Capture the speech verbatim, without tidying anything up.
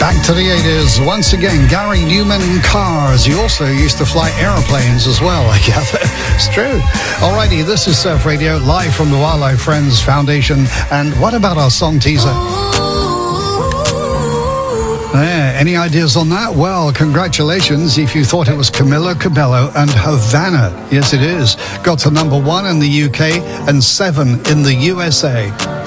Back to the eighties. Once again, Gary Newman Cars. He also used to fly aeroplanes as well, I gather. It's true. Alrighty, this is Surf Radio, live from the Wildlife Friends Foundation. And what about our song teaser? Yeah, any ideas on that? Well, congratulations if you thought it was Camila Cabello and Havana. Yes, it is. Got to number one in the U K and seven in the U S A.